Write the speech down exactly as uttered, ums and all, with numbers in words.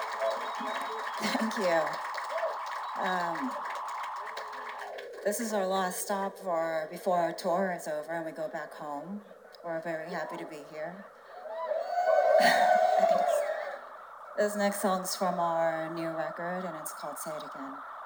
Thank you. Um, this is our last stop for before our tour is over and we go back home. We're very happy to be here. Thanks. This next song's from our new record and it's called Say It Again.